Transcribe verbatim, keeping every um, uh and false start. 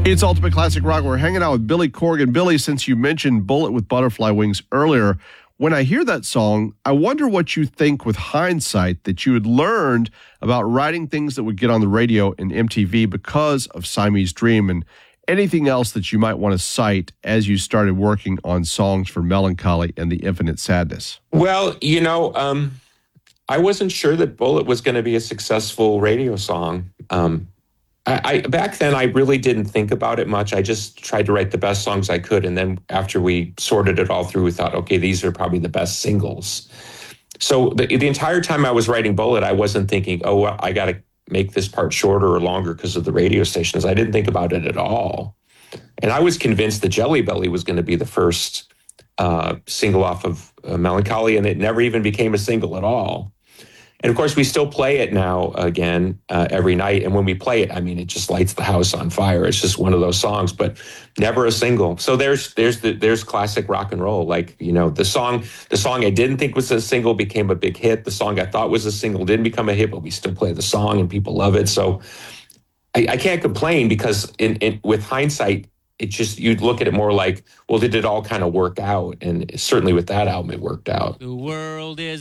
It's Ultimate Classic Rock. We're hanging out with Billy Corgan. Billy, since you mentioned Bullet with Butterfly Wings earlier, when I hear that song, I wonder what you think with hindsight that you had learned about writing things that would get on the radio and M T V because of Siamese Dream, and anything else that you might want to cite as you started working on songs for Melancholy and The Infinite Sadness. Well, you know, um, I wasn't sure that Bullet was going to be a successful radio song. Um, I, I back then, I really didn't think about it much. I just tried to write the best songs I could. And then after we sorted it all through, we thought, okay, these are probably the best singles. So the, the entire time I was writing Bullet, I wasn't thinking, oh, well, I got to make this part shorter or longer because of the radio stations. I didn't think about it at all. And I was convinced that Jelly Belly was going to be the first uh, single off of uh, Melancholy, and it never even became a single at all. And of course, we still play it now again uh, every night. And when we play it, I mean, it just lights the house on fire. It's just one of those songs, but never a single. So there's there's the, there's classic rock and roll. Like, you know, the song the song I didn't think was a single became a big hit. The song I thought was a single didn't become a hit, but we still play the song and people love it. So I, I can't complain because in, in with hindsight, it just, you'd look at it more like, well, did it all kind of work out? And certainly with that album, it worked out. The world is